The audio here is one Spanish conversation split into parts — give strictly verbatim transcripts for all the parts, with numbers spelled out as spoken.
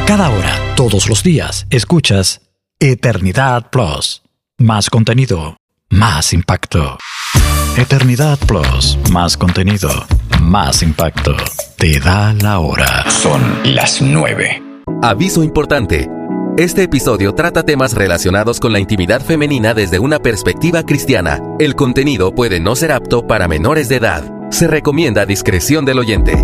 Cada hora, todos los días, escuchas Eternidad Plus. Más contenido, más impacto. Eternidad Plus, más contenido, más impacto. Te da la hora. Son las nueve. Aviso importante. Este episodio trata temas relacionados con la intimidad femenina desde una perspectiva cristiana. El contenido puede no ser apto para menores de edad. Se recomienda discreción del oyente.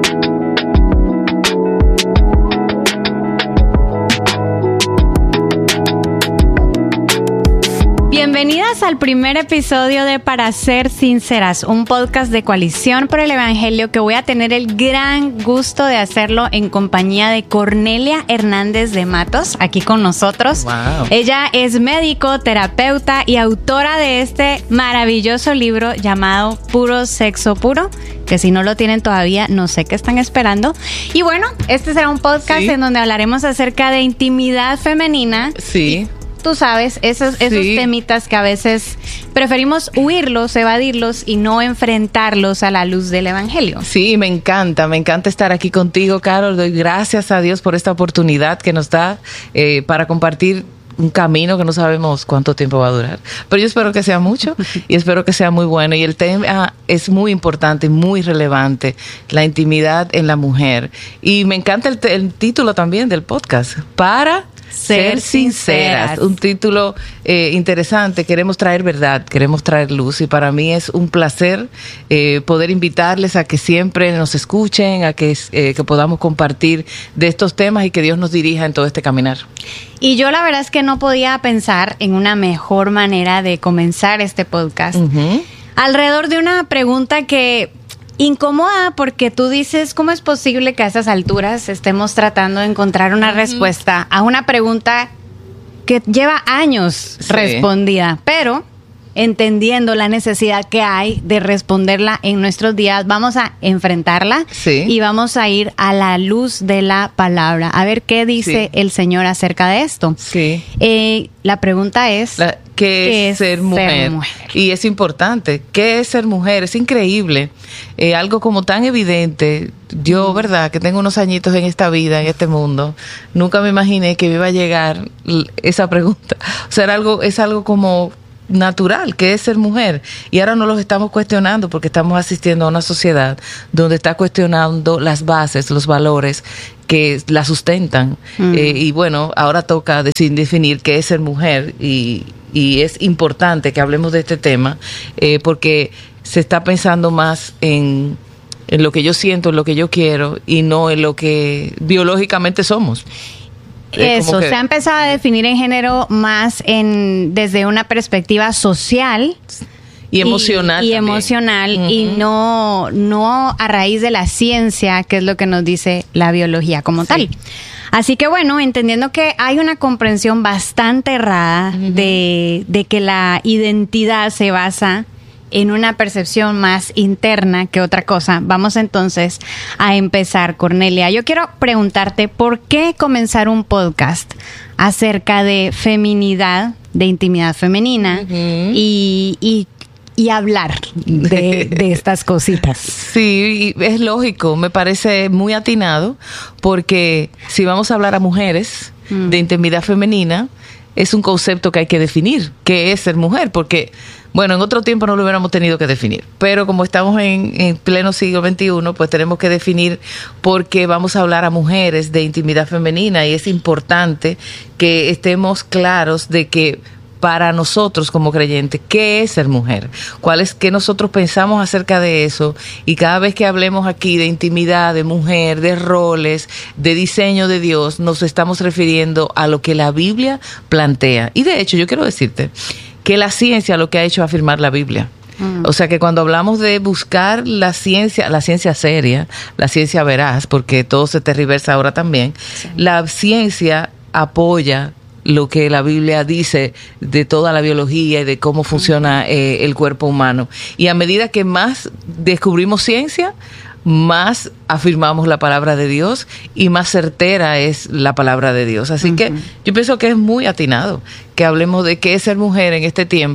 Bienvenidas al primer episodio de Para Ser Sinceras, un podcast de Coalición por el Evangelio que voy a tener el gran gusto de hacerlo en compañía de Cornelia Hernández de Matos, aquí con nosotros. Wow. Ella es médico, terapeuta y autora de este maravilloso libro llamado Puro Sexo Puro, que si no lo tienen todavía, no sé qué están esperando. Y bueno, este será un podcast Sí. en donde hablaremos acerca de intimidad femenina. Sí. Tú sabes, esos, esos Sí. temitas que a veces preferimos huirlos, evadirlos y no enfrentarlos a la luz del Evangelio. Sí, me encanta, me encanta estar aquí contigo, Carol. Doy gracias a Dios por esta oportunidad que nos da eh, para compartir un camino que no sabemos cuánto tiempo va a durar. Pero yo espero que sea mucho y espero que sea muy bueno. Y el tema es muy importante, muy relevante, la intimidad en la mujer. Y me encanta el, el título también del podcast, Para Ser Sinceras. Un título eh, interesante. Queremos traer verdad, queremos traer luz, y para mí es un placer eh, poder invitarles a que siempre nos escuchen, a que, eh, que podamos compartir de estos temas y que Dios nos dirija en todo este caminar. Y yo la verdad es que no podía pensar en una mejor manera de comenzar este podcast Uh-huh. alrededor de una pregunta que incomoda, porque tú dices, ¿cómo es posible que a esas alturas estemos tratando de encontrar una uh-huh. respuesta a una pregunta que lleva años Sí. respondida? Pero entendiendo la necesidad que hay de responderla en nuestros días, vamos a enfrentarla Sí. y vamos a ir a la luz de la palabra, a ver qué dice Sí. el Señor acerca de esto. Sí. Eh, la pregunta es, La- ¿Qué es, ser, mujer? mujer? Y es importante. ¿Qué es ser mujer? Es increíble. Eh, algo como tan evidente. Yo, ¿verdad? Que tengo unos añitos en esta vida, en este mundo. Nunca me imaginé que me iba a llegar l- esa pregunta. O sea, era algo, es algo como natural, que es ser mujer. Y ahora no los estamos cuestionando porque estamos asistiendo a una sociedad donde está cuestionando las bases, los valores que la sustentan. Mm. Eh, y bueno, ahora toca decir, definir qué es ser mujer, y, y es importante que hablemos de este tema eh, porque se está pensando más en, en lo que yo siento, en lo que yo quiero, y no en lo que biológicamente somos. Eh, Eso, como que- se ha empezado a definir en género más en desde una perspectiva social y emocional y, y también. emocional Ujú. y no no a raíz de la ciencia, que es lo que nos dice la biología como Sí. tal. Así que bueno, entendiendo que hay una comprensión bastante errada Ujú. de, de que la identidad se basa en una percepción más interna que otra cosa, vamos entonces a empezar, Cornelia. Yo quiero preguntarte, ¿por qué comenzar un podcast acerca de feminidad, de intimidad femenina Ujú. y, y, y hablar de, de estas cositas? Sí, y es lógico, me parece muy atinado, porque si vamos a hablar a mujeres Mm. de intimidad femenina, es un concepto que hay que definir, qué es ser mujer, porque, bueno, en otro tiempo no lo hubiéramos tenido que definir, pero como estamos en, en pleno siglo veintiuno, pues tenemos que definir, porque vamos a hablar a mujeres de intimidad femenina, y es importante que estemos claros de que para nosotros como creyentes, ¿qué es ser mujer? ¿Cuál es que nosotros pensamos acerca de eso? Y cada vez que hablemos aquí de intimidad, de mujer, de roles, de diseño de Dios, nos estamos refiriendo a lo que la Biblia plantea. Y de hecho, yo quiero decirte que la ciencia lo que ha hecho es afirmar la Biblia. Mm. O sea que cuando hablamos de buscar la ciencia, la ciencia seria, la ciencia veraz, porque todo se tergiversa ahora también, Sí. la ciencia apoya lo que la Biblia dice de toda la biología y de cómo funciona eh, el cuerpo humano. Y a medida que más descubrimos ciencia, más afirmamos la palabra de Dios y más certera es la palabra de Dios. Así uh-huh. que yo pienso que es muy atinado que hablemos de qué es ser mujer en este tiempo,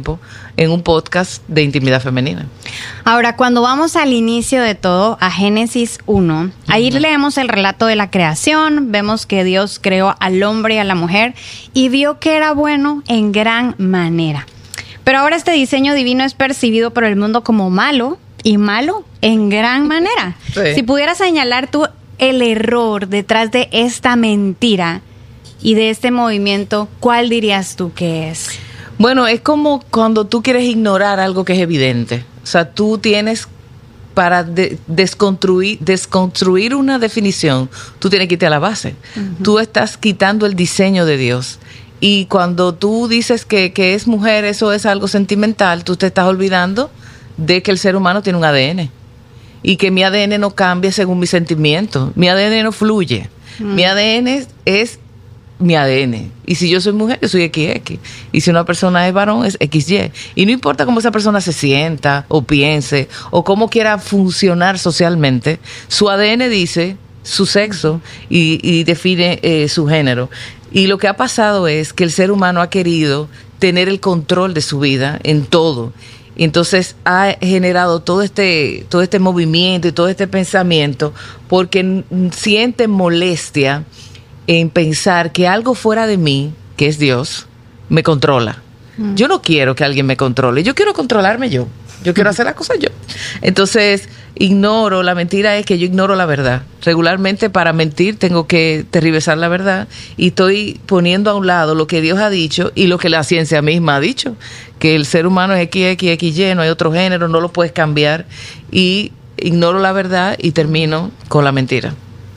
en un podcast de intimidad femenina. Ahora, cuando vamos al inicio de todo, a Génesis uno, uh-huh. ahí leemos el relato de la creación, vemos que Dios creó al hombre y a la mujer y vio que era bueno en gran manera. Pero ahora este diseño divino es percibido por el mundo como malo y malo en gran manera. Sí. Si pudieras señalar tú el error detrás de esta mentira y de este movimiento, ¿cuál dirías tú que es? Bueno, es como cuando tú quieres ignorar algo que es evidente. O sea, tú tienes, para de, desconstruir, desconstruir una definición, tú tienes que irte a la base. Uh-huh. Tú estás quitando el diseño de Dios. Y cuando tú dices que, que es mujer, eso es algo sentimental, tú te estás olvidando de que el ser humano tiene un A D N. Y que mi A D N no cambia según mis sentimientos. Mi A D N no fluye. Uh-huh. Mi A D N es... es mi A D N. Y si yo soy mujer, yo soy equis equis. Y si una persona es varón, es equis ye. Y no importa cómo esa persona se sienta o piense o cómo quiera funcionar socialmente, su A D N dice su sexo y, y define eh, su género. Y lo que ha pasado es que el ser humano ha querido tener el control de su vida en todo. Entonces ha generado todo este, todo este movimiento y todo este pensamiento porque siente molestia en pensar que algo fuera de mí, que es Dios, me controla. Mm. Yo no quiero que alguien me controle, yo quiero controlarme yo, yo quiero hacer las cosas yo. Entonces, ignoro, la mentira es que yo ignoro la verdad. Regularmente para mentir tengo que tergiversar la verdad y estoy poniendo a un lado lo que Dios ha dicho y lo que la ciencia misma ha dicho, que el ser humano es equis equis, equis ye, no hay otro género, no lo puedes cambiar, y ignoro la verdad y termino con la mentira.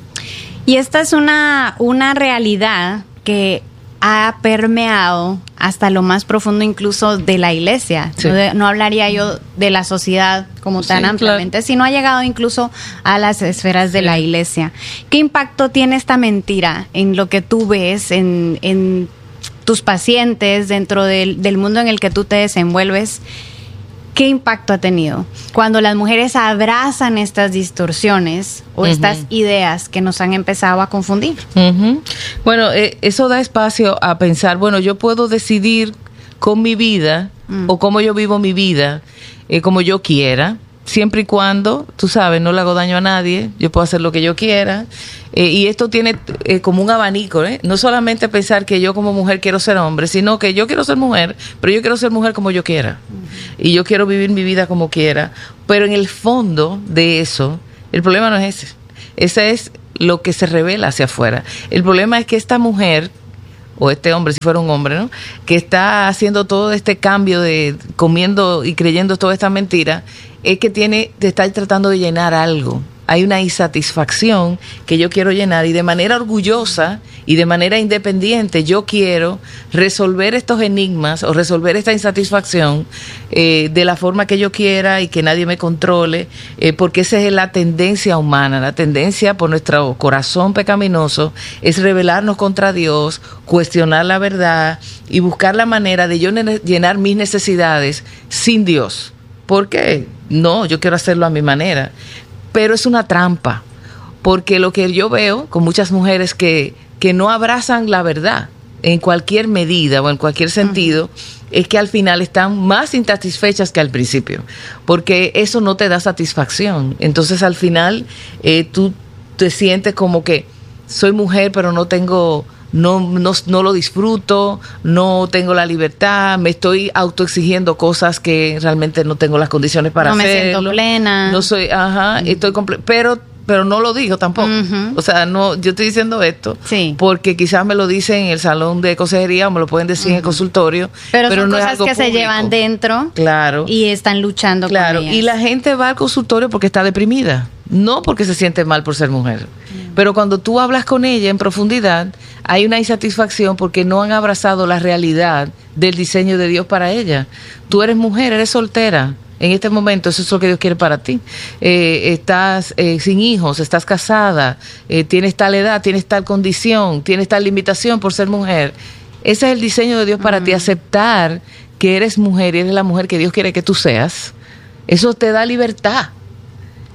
Y esta es una, una realidad que ha permeado hasta lo más profundo incluso de la iglesia. Sí. No, de, no hablaría yo de la sociedad como tan sí, ampliamente, claro. sino ha llegado incluso a las esferas de sí. la iglesia. ¿Qué impacto tiene esta mentira en lo que tú ves, en, en tus pacientes, dentro del, del mundo en el que tú te desenvuelves? ¿Qué impacto ha tenido cuando las mujeres abrazan estas distorsiones o uh-huh. estas ideas que nos han empezado a confundir? Uh-huh. Bueno, eh, eso da espacio a pensar, bueno, yo puedo decidir con mi vida uh-huh. o cómo yo vivo mi vida, eh, como yo quiera, siempre y cuando, tú sabes, no le hago daño a nadie, yo puedo hacer lo que yo quiera. Eh, y esto tiene eh, como un abanico, ¿eh? No solamente pensar que yo como mujer quiero ser hombre, sino que yo quiero ser mujer, pero yo quiero ser mujer como yo quiera. Uh-huh. Y yo quiero vivir mi vida como quiera. Pero en el fondo de eso, el problema no es ese. Ese es lo que se revela hacia afuera. El problema es que esta mujer, o este hombre, si fuera un hombre, ¿no?, que está haciendo todo este cambio de comiendo y creyendo toda esta mentira, es que tiene, te está tratando de llenar algo. Hay una insatisfacción que yo quiero llenar y de manera orgullosa y de manera independiente yo quiero resolver estos enigmas o resolver esta insatisfacción eh, de la forma que yo quiera y que nadie me controle, eh, porque esa es la tendencia humana. La tendencia por nuestro corazón pecaminoso es rebelarnos contra Dios, cuestionar la verdad y buscar la manera de yo llenar mis necesidades sin Dios. ¿Por qué? No, yo quiero hacerlo a mi manera. Pero es una trampa, porque lo que yo veo con muchas mujeres que, que no abrazan la verdad en cualquier medida o en cualquier sentido, uh-huh. es que al final están más insatisfechas que al principio, porque eso no te da satisfacción. Entonces al final eh, tú te sientes como que soy mujer pero no tengo... No, no, no lo disfruto, no tengo la libertad, me estoy autoexigiendo cosas que realmente no tengo las condiciones para hacerlo. No me siento plena. No soy, ajá, uh-huh. estoy comple- pero pero no lo digo tampoco. Uh-huh. O sea, no, yo estoy diciendo esto sí. porque quizás me lo dicen en el salón de consejería o me lo pueden decir uh-huh. en el consultorio. Pero, pero son no cosas es algo que público. Se llevan dentro. Claro. Y están luchando claro. con ellas. Y la gente va al consultorio porque está deprimida, no porque se siente mal por ser mujer. Uh-huh. Pero cuando tú hablas con ella en profundidad, hay una insatisfacción porque no han abrazado la realidad del diseño de Dios para ella. Tú eres mujer, eres soltera. En este momento, eso es lo que Dios quiere para ti. Eh, estás eh, sin hijos, estás casada, eh, tienes tal edad, tienes tal condición, tienes tal limitación por ser mujer. Ese es el diseño de Dios para uh-huh. ti, aceptar que eres mujer y eres la mujer que Dios quiere que tú seas. Eso te da libertad.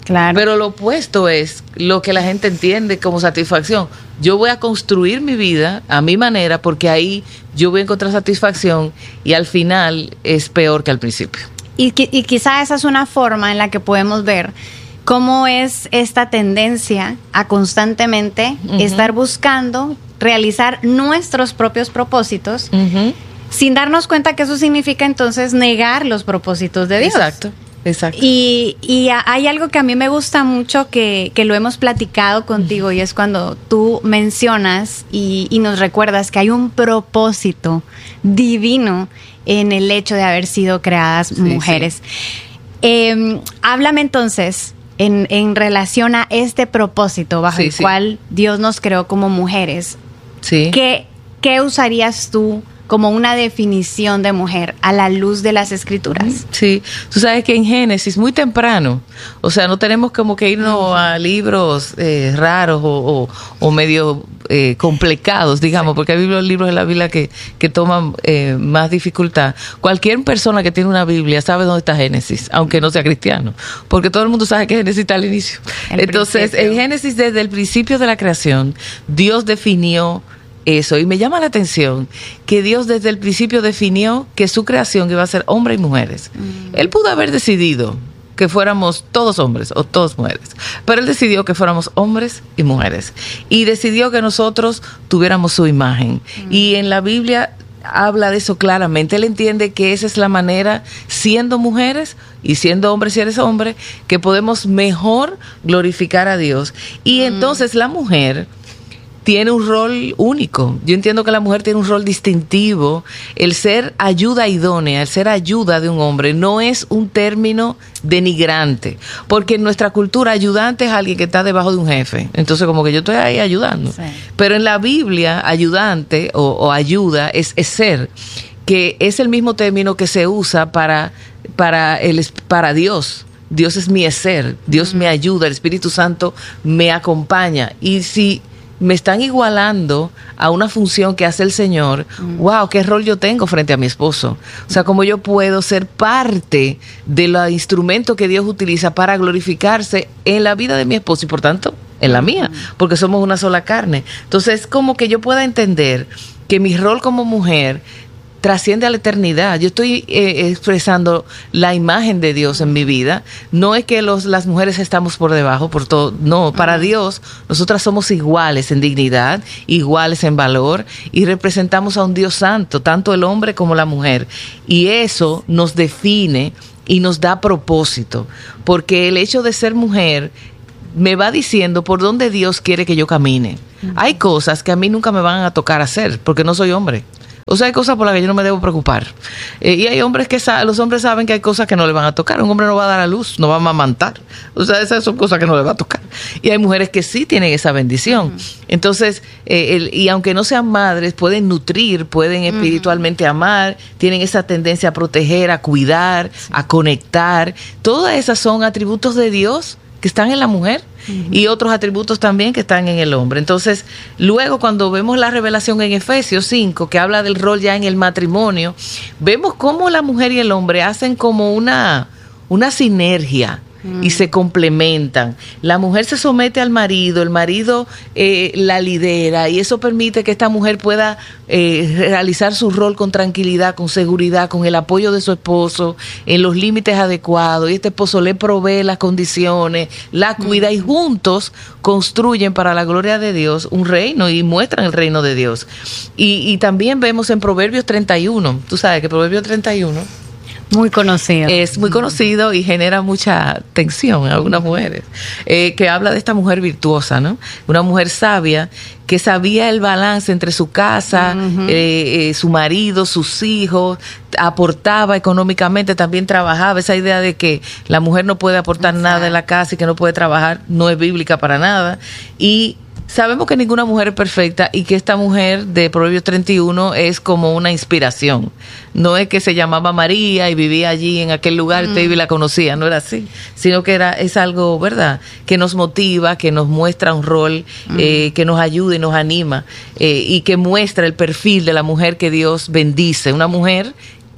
Claro. Pero lo opuesto es lo que la gente entiende como satisfacción. Yo voy a construir mi vida a mi manera porque ahí yo voy a encontrar satisfacción y al final es peor que al principio. Y, y quizá esa es una forma en la que podemos ver cómo es esta tendencia a constantemente uh-huh. estar buscando realizar nuestros propios propósitos uh-huh. sin darnos cuenta que eso significa entonces negar los propósitos de Dios. Exacto. Exacto. Y, y hay algo que a mí me gusta mucho que, que lo hemos platicado contigo uh-huh. y es cuando tú mencionas y, y nos recuerdas que hay un propósito divino en el hecho de haber sido creadas sí, mujeres. Sí. Eh, háblame entonces en, en relación a este propósito bajo sí, el sí. cual Dios nos creó como mujeres. Sí. ¿Qué, qué usarías tú como una definición de mujer a la luz de las Escrituras? Sí, tú sabes que en Génesis, muy temprano, o sea, no tenemos como que irnos a libros eh, raros o, o, o medio eh, complicados, digamos, sí. porque hay libros de la Biblia que, que toman eh, más dificultad. Cualquier persona que tiene una Biblia sabe dónde está Génesis, aunque no sea cristiano, porque todo el mundo sabe que Génesis está al inicio. El Entonces, principio. En Génesis, desde el principio de la creación, Dios definió eso, y me llama la atención que Dios desde el principio definió que su creación iba a ser hombres y mujeres. Mm. Él pudo haber decidido que fuéramos todos hombres o todas mujeres, pero Él decidió que fuéramos hombres y mujeres y decidió que nosotros tuviéramos su imagen. Mm. Y en la Biblia habla de eso claramente. Él entiende que esa es la manera, siendo mujeres y siendo hombres si eres hombre, que podemos mejor glorificar a Dios. Y mm. entonces la mujer tiene un rol único. Yo entiendo que la mujer tiene un rol distintivo. El ser ayuda idónea, el ser ayuda de un hombre, no es un término denigrante, porque en nuestra cultura ayudante es alguien que está debajo de un jefe. Entonces como que yo estoy ahí ayudando. Sí. Pero en la Biblia, ayudante o, o ayuda es, es ser, que es el mismo término que se usa para, para, el, para Dios. Dios es mi ser, Dios mm. me ayuda, el Espíritu Santo me acompaña. Y si me están igualando a una función que hace el Señor, mm. wow, qué rol yo tengo frente a mi esposo. O sea, cómo yo puedo ser parte de los instrumentos que Dios utiliza para glorificarse en la vida de mi esposo y por tanto en la mía, porque somos una sola carne. Entonces, como que yo pueda entender que mi rol como mujer trasciende a la eternidad. Yo estoy eh, expresando la imagen de Dios en mi vida. No es que los, las mujeres estamos por debajo, por todo. No, para uh-huh. Dios, nosotras somos iguales en dignidad, iguales en valor y representamos a un Dios santo, tanto el hombre como la mujer. Y eso nos define y nos da propósito, porque el hecho de ser mujer me va diciendo por dónde Dios quiere que yo camine. Uh-huh. Hay cosas que a mí nunca me van a tocar hacer, porque no soy hombre. O sea, hay cosas por las que yo no me debo preocupar. Eh, y hay hombres que sa- los hombres saben que hay cosas que no le van a tocar. Un hombre no va a dar a luz, no va a amamantar. O sea, esas son cosas que no le va a tocar. Y hay mujeres que sí tienen esa bendición. Uh-huh. Entonces, eh, el, y aunque no sean madres, pueden nutrir, pueden espiritualmente uh-huh. amar, tienen esa tendencia a proteger, a cuidar, sí. a conectar. Todas esas son atributos de Dios que están en la mujer uh-huh. y otros atributos también que están en el hombre. Entonces, luego cuando vemos la revelación en Efesios cinco, que habla del rol ya en el matrimonio, vemos cómo la mujer y el hombre hacen como una, una sinergia. Mm. Y se complementan. La mujer se somete al marido, el marido eh, la lidera y eso permite que esta mujer pueda eh, realizar su rol con tranquilidad, con seguridad, con el apoyo de su esposo, en los límites adecuados, y este esposo le provee las condiciones, la cuida mm. y juntos construyen para la gloria de Dios un reino y muestran el reino de Dios. Y, y también vemos en Proverbios treinta y uno, tú sabes que Proverbios treinta y uno muy conocido. Es muy conocido y genera mucha tensión en algunas mujeres, eh, que habla de esta mujer virtuosa, ¿no? Una mujer sabia que sabía el balance entre su casa, uh-huh. eh, eh, su marido, sus hijos, aportaba económicamente, también trabajaba. Esa idea de que la mujer no puede aportar Exacto. nada en la casa y que no puede trabajar no es bíblica para nada. Y sabemos que ninguna mujer es perfecta y que esta mujer de Proverbios treinta y uno es como una inspiración. No es que se llamaba María y vivía allí en aquel lugar mm. y la conocía, no era así, sino que era es algo, ¿verdad?, que nos motiva, que nos muestra un rol, mm. eh, que nos ayuda y nos anima, eh, y que muestra el perfil de la mujer que Dios bendice, una mujer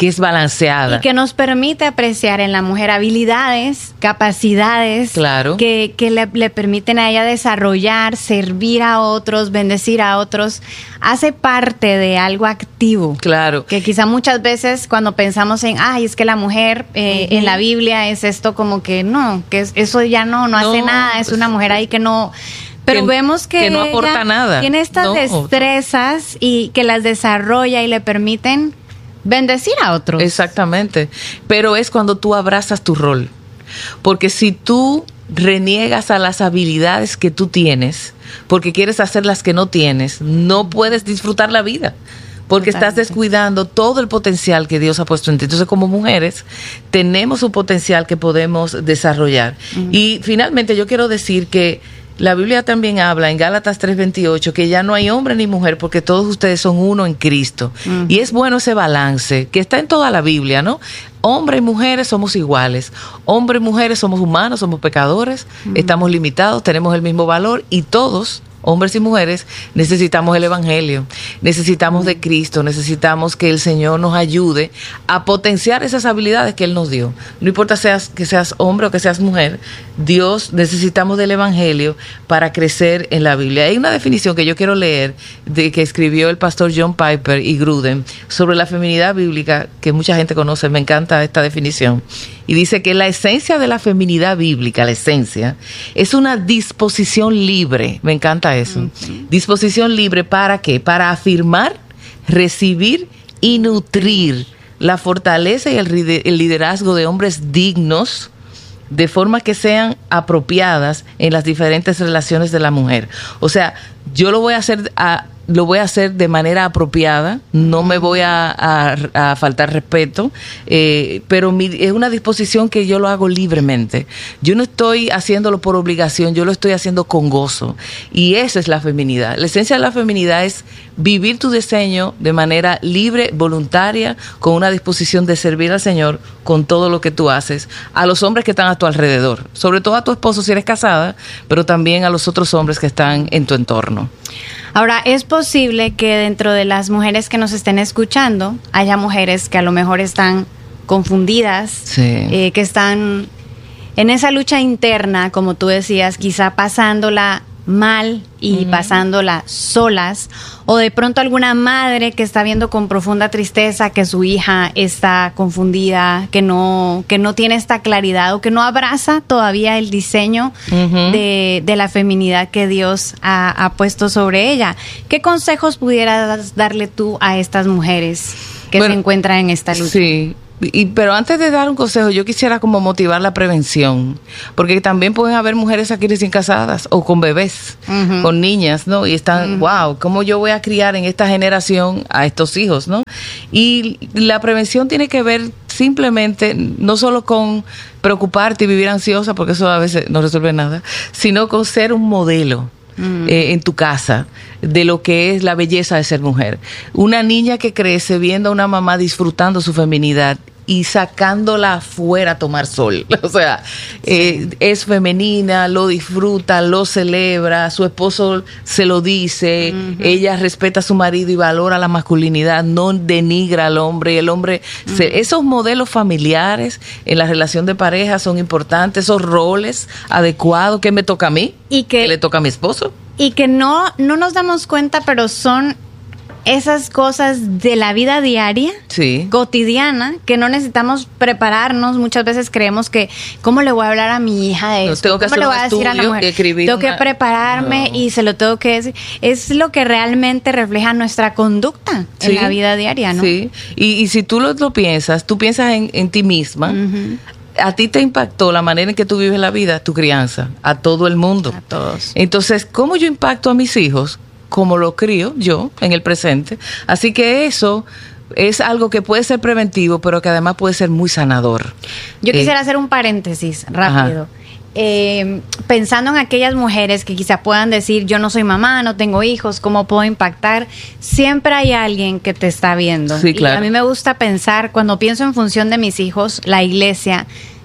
que es balanceada. Y que nos permite apreciar en la mujer habilidades, capacidades, claro. que, que le, le permiten a ella desarrollar, servir a otros, bendecir a otros. Hace parte de algo activo. Claro. Que quizá muchas veces cuando pensamos en, ay, es que la mujer eh, uh-huh. en la Biblia es esto como que no, que es, eso ya no, no, no hace nada, es una mujer ahí que no... Pero que, vemos que, que no aporta nada. Tiene estas no. destrezas y que las desarrolla y le permiten bendecir a otros. Exactamente. Pero es cuando tú abrazas tu rol. Porque si tú reniegas a las habilidades que tú tienes, porque quieres hacer las que no tienes, no puedes disfrutar la vida. Porque Totalmente. Estás descuidando todo el potencial que Dios ha puesto en ti. Entonces, como mujeres, tenemos un potencial que podemos desarrollar. Uh-huh. Y finalmente, yo quiero decir que la Biblia también habla en Gálatas tres veintiocho que ya no hay hombre ni mujer porque todos ustedes son uno en Cristo. Uh-huh. Y es bueno ese balance que está en toda la Biblia, ¿no? Hombres y mujeres somos iguales. Hombres y mujeres somos humanos, somos pecadores, uh-huh. estamos limitados, tenemos el mismo valor y todos, hombres y mujeres, necesitamos el Evangelio, necesitamos de Cristo, necesitamos que el Señor nos ayude a potenciar esas habilidades que Él nos dio. No importa seas, que seas hombre o que seas mujer, Dios, necesitamos del Evangelio para crecer en la Biblia. Hay una definición que yo quiero leer de que escribió el pastor John Piper y Gruden sobre la feminidad bíblica, que mucha gente conoce, me encanta esta definición. Y dice que la esencia de la feminidad bíblica, la esencia, es una disposición libre. Me encanta eso. Uh-huh. Disposición libre ¿para qué? Para afirmar, recibir y nutrir la fortaleza y el, el liderazgo de hombres dignos, de forma que sean apropiadas en las diferentes relaciones de la mujer. O sea, yo lo voy a hacer a lo voy a hacer de manera apropiada, no me voy a, a, a faltar respeto, eh, pero mi, es una disposición que yo lo hago libremente. Yo no estoy haciéndolo por obligación, yo lo estoy haciendo con gozo. Y esa es la feminidad. La esencia de la feminidad es vivir tu diseño de manera libre, voluntaria, con una disposición de servir al Señor con todo lo que tú haces, a los hombres que están a tu alrededor, sobre todo a tu esposo si eres casada, pero también a los otros hombres que están en tu entorno. Ahora, es posible que dentro de las mujeres que nos estén escuchando haya mujeres que a lo mejor están confundidas, sí. eh, que están en esa lucha interna, como tú decías, quizá pasándola mal y uh-huh. pasándola solas, o de pronto alguna madre que está viendo con profunda tristeza que su hija está confundida, que no, que no tiene esta claridad o que no abraza todavía el diseño uh-huh. de, de la feminidad que Dios ha, ha puesto sobre ella. ¿Qué consejos pudieras darle tú a estas mujeres que bueno, se encuentran en esta lucha? Sí. Y, pero antes de dar un consejo, yo quisiera como motivar la prevención, porque también pueden haber mujeres aquí recién casadas o con bebés, uh-huh. con niñas, ¿no? Y están, uh-huh. wow, ¿cómo yo voy a criar en esta generación a estos hijos, ¿no? Y la prevención tiene que ver simplemente, no solo con preocuparte y vivir ansiosa, porque eso a veces no resuelve nada, sino con ser un modelo. Mm. Eh, en tu casa de lo que es la belleza de ser mujer. Una niña que crece viendo a una mamá disfrutando su feminidad y sacándola afuera a tomar sol. O sea, eh, sí. es femenina, lo disfruta, lo celebra, su esposo se lo dice, uh-huh. ella respeta a su marido y valora la masculinidad, no denigra al hombre. Y el hombre, uh-huh. se, esos modelos familiares en la relación de pareja son importantes, esos roles adecuados que me toca a mí, y que, que le toca a mi esposo. Y que no, no nos damos cuenta, pero son esas cosas de la vida diaria, sí. cotidiana, que no necesitamos prepararnos. Muchas veces creemos que, ¿cómo le voy a hablar a mi hija de esto? No, tengo que ¿Cómo hacer le voy un a decir a la mujer? Tengo una... que prepararme no. y se lo tengo que decir. Es lo que realmente refleja nuestra conducta sí. en la vida diaria, ¿no? Sí, y, y si tú lo, lo piensas, tú piensas en, en ti misma, uh-huh. a ti te impactó la manera en que tú vives la vida, tu crianza, a todo el mundo. A todos. Entonces, ¿cómo yo impacto a mis hijos? Como lo crío yo en el presente. Así que eso es algo que puede ser preventivo, pero que además puede ser muy sanador. Yo quisiera eh, hacer un paréntesis rápido. Eh, pensando en aquellas mujeres que quizá puedan decir, yo no soy mamá, no tengo hijos, ¿cómo puedo impactar? Siempre hay alguien que te está viendo. Sí, claro. Y a mí me gusta pensar, cuando pienso en función de mis hijos, la iglesia,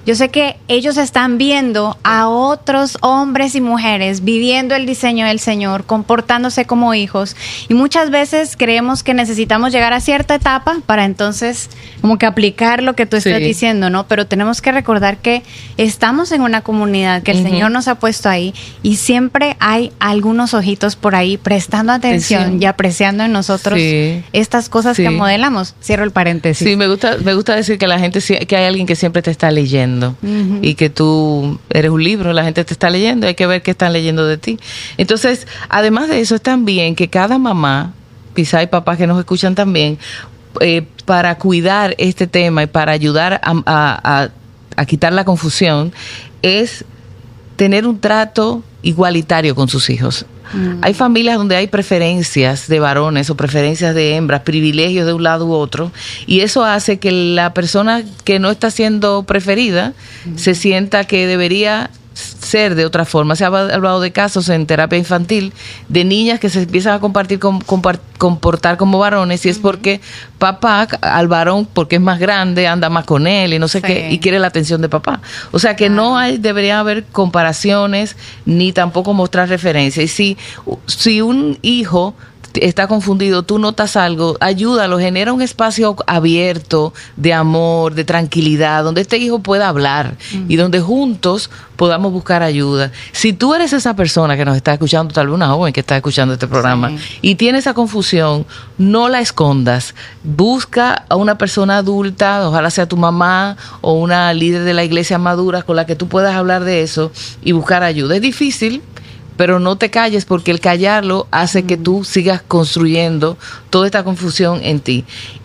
Yo sé que ellos están viendo a otros hombres y mujeres viviendo el diseño del Señor, comportándose como hijos, y muchas veces creemos que necesitamos llegar a cierta etapa para entonces como que aplicar lo que tú estás Sí. diciendo, ¿no? Pero tenemos que recordar que estamos en una comunidad que el Ujú. Señor nos ha puesto ahí, y siempre hay algunos ojitos por ahí prestando atención, Atención. y apreciando en nosotros Sí. estas cosas Sí. que modelamos. Cierro el paréntesis. Sí, me gusta, me gusta decir que la gente, sie- que hay alguien que siempre te está leyendo Ujú. y que tú eres un libro, la gente te está leyendo, hay que ver qué están leyendo de ti. Entonces, además de eso, es también que cada mamá, quizá hay papás que nos escuchan también, eh, para cuidar este tema y para ayudar a, a- a- a quitar la confusión, es tener un trato igualitario con sus hijos. Mm. Hay familias donde hay preferencias de varones o preferencias de hembras, privilegios de un lado u otro, y eso hace que la persona que no está siendo preferida se sienta que debería ser de otra forma. Se ha hablado de casos en terapia infantil de niñas que se empiezan a compartir com- compar- comportar como varones, y es porque papá al varón, porque es más grande, anda más con él y no sé Sí. qué, y quiere la atención de papá. O sea que no hay, debería haber comparaciones ni tampoco mostrar referencias. Y si, si un hijo está confundido, tú notas algo, ayúdalo, genera un espacio abierto de amor, de tranquilidad, donde este hijo pueda hablar y donde juntos podamos buscar ayuda. Si tú eres esa persona que nos está escuchando, tal vez una joven que está escuchando este programa, Sí. y tiene esa confusión, no la escondas. Busca a una persona adulta, ojalá sea tu mamá o una líder de la iglesia madura con la que tú puedas hablar de eso y buscar ayuda. Es difícil, pero no te calles, porque el callarlo hace que tú sigas construyendo toda esta confusión en ti.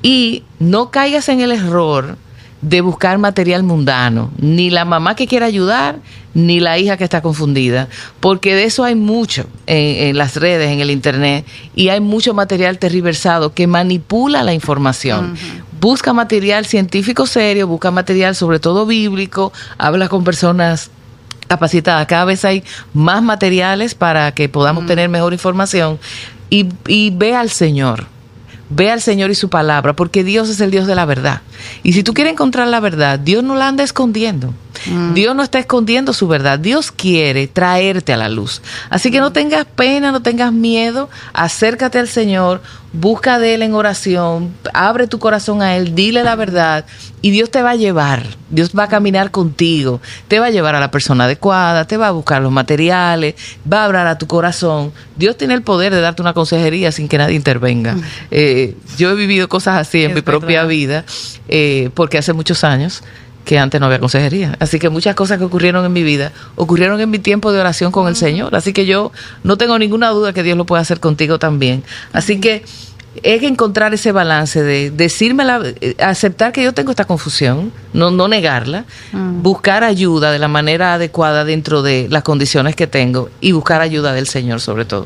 Y no caigas en el error de buscar material mundano, ni la mamá que quiere ayudar, ni la hija que está confundida, porque de eso hay mucho en, en las redes, en el internet, y hay mucho material tergiversado que manipula la información. Uh-huh. Busca material científico serio, busca material sobre todo bíblico, habla con personas capacitadas. Cada vez hay más materiales para que podamos mm. tener mejor información, y, y ve al Señor, ve al Señor y su palabra, porque Dios es el Dios de la verdad. Y si tú quieres encontrar la verdad, Dios no la anda escondiendo. Mm. Dios no está escondiendo su verdad. Dios quiere traerte a la luz. Así que no tengas pena, no tengas miedo. Acércate al Señor, busca de Él en oración, abre tu corazón a Él, dile la verdad, y Dios te va a llevar. Dios va a caminar contigo, te va a llevar a la persona adecuada, te va a buscar los materiales, va a hablar a tu corazón. Dios tiene el poder de darte una consejería sin que nadie intervenga. Mm. Eh, yo he vivido cosas así en es mi verdad. propia vida, eh, porque hace muchos años que antes no había consejería. Así que muchas cosas que ocurrieron en mi vida ocurrieron en mi tiempo de oración con el Señor. Así que yo no tengo ninguna duda que Dios lo puede hacer contigo también. Así que es que encontrar ese balance de decirme, la, aceptar que yo tengo esta confusión, no, no negarla, uh-huh. buscar ayuda de la manera adecuada dentro de las condiciones que tengo, y buscar ayuda del Señor sobre todo.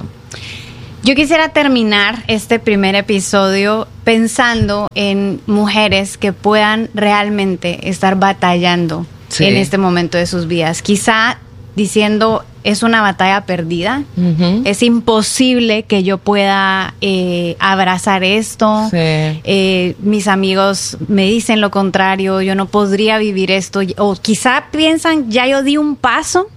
Yo quisiera terminar este primer episodio pensando en mujeres que puedan realmente estar batallando sí. en este momento de sus vidas. Quizá diciendo, es una batalla perdida, uh-huh. es imposible que yo pueda eh, abrazar esto, sí. eh, mis amigos me dicen lo contrario, yo no podría vivir esto, o quizá piensan, ya yo di un paso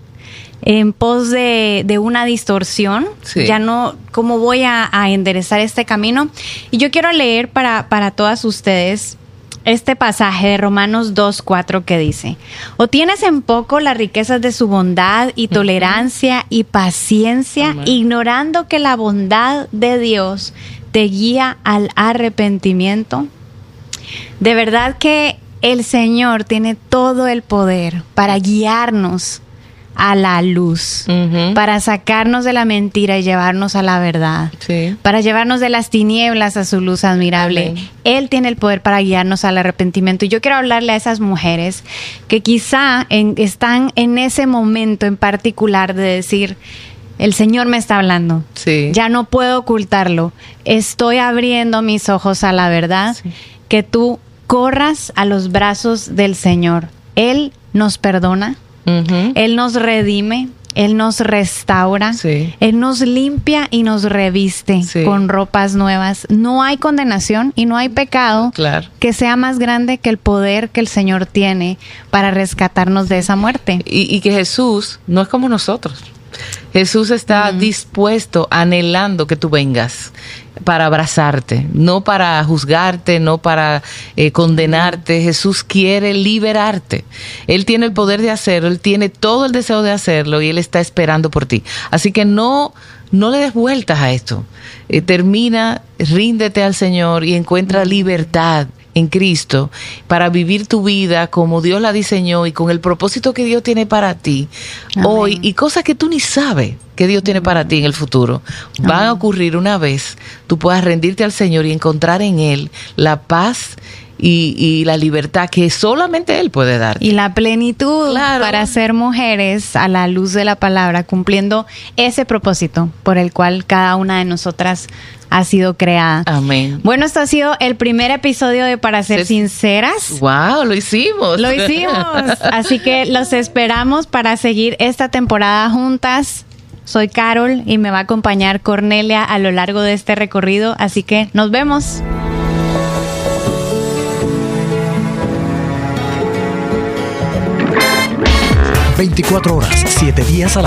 en pos de, de una distorsión, sí. ya no, ¿cómo voy a, a enderezar este camino? Y yo quiero leer para, para todas ustedes este pasaje de Romanos dos cuatro que dice: o tienes en poco las riquezas de su bondad y tolerancia uh-huh. y paciencia, Amén. Ignorando que la bondad de Dios te guía al arrepentimiento. De verdad que el Señor tiene todo el poder para guiarnos a la luz, uh-huh. para sacarnos de la mentira y llevarnos a la verdad, sí. para llevarnos de las tinieblas a su luz admirable. Amén. Él tiene el poder para guiarnos al arrepentimiento. Y yo quiero hablarle a esas mujeres que quizá en, están en ese momento en particular de decir, el Señor me está hablando, sí. ya no puedo ocultarlo, estoy abriendo mis ojos a la verdad, sí. que tú corras a los brazos del Señor. Él nos perdona, Uh-huh. Él nos redime, Él nos restaura, Sí. Él nos limpia y nos reviste Sí. con ropas nuevas. No hay condenación y no hay pecado Claro. que sea más grande que el poder que el Señor tiene para rescatarnos de esa muerte. Y, y que Jesús no es como nosotros. Jesús está uh-huh. dispuesto, anhelando que tú vengas para abrazarte, no para juzgarte, no para eh, condenarte. Jesús quiere liberarte. Él tiene el poder de hacerlo, Él tiene todo el deseo de hacerlo y Él está esperando por ti. Así que no, no le des vueltas a esto. Eh, termina, ríndete al Señor y encuentra libertad en Cristo para vivir tu vida como Dios la diseñó y con el propósito que Dios tiene para ti. Amén. Hoy, y cosas que tú ni sabes que Dios tiene para ti en el futuro van Amén. A ocurrir una vez tú puedas rendirte al Señor y encontrar en Él la paz y, y la libertad que solamente Él puede dar. Y la plenitud claro. para ser mujeres a la luz de la palabra, cumpliendo ese propósito por el cual cada una de nosotras ha sido creada. Amén. Bueno, esto ha sido el primer episodio de Para Ser es, Sinceras. ¡Wow! Lo hicimos. Lo hicimos. Así que los esperamos para seguir esta temporada juntas. Soy Carol y me va a acompañar Cornelia a lo largo de este recorrido. Así que nos vemos. veinticuatro horas, siete días a la